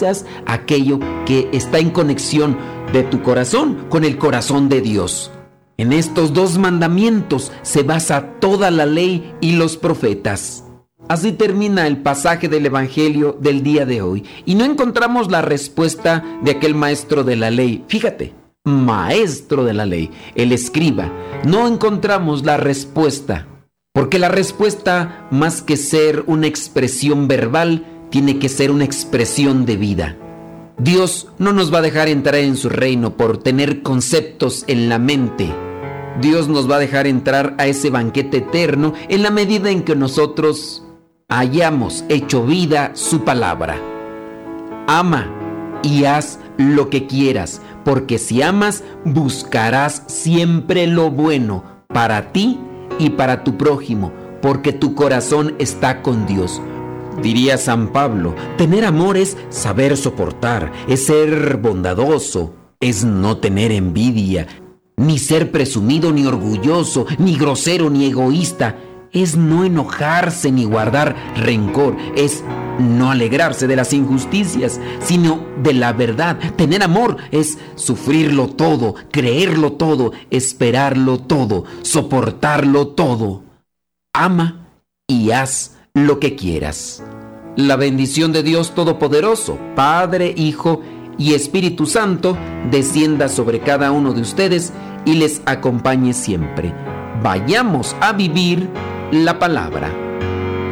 realizas aquello que está en conexión de tu corazón con el corazón de Dios. En estos 2 mandamientos se basa toda la ley y los profetas. Así termina el pasaje del Evangelio del día de hoy. Y no encontramos la respuesta de aquel maestro de la ley. Fíjate, maestro de la ley, el escriba. No encontramos la respuesta. Porque la respuesta, más que ser una expresión verbal, tiene que ser una expresión de vida. Dios no nos va a dejar entrar en su reino por tener conceptos en la mente. Dios nos va a dejar entrar a ese banquete eterno en la medida en que nosotros hayamos hecho vida su palabra. Ama y haz lo que quieras, porque si amas, buscarás siempre lo bueno para ti y para tu prójimo, porque tu corazón está con Dios. Diría San Pablo, tener amor es saber soportar, es ser bondadoso, es no tener envidia, ni ser presumido ni orgulloso, ni grosero ni egoísta, es no enojarse ni guardar rencor, es no alegrarse de las injusticias, sino de la verdad. Tener amor es sufrirlo todo, creerlo todo, esperarlo todo, soportarlo todo. Ama y haz lo que quieras. La bendición de Dios Todopoderoso, Padre, Hijo y Espíritu Santo, descienda sobre cada uno de ustedes y les acompañe siempre. Vayamos a vivir la palabra.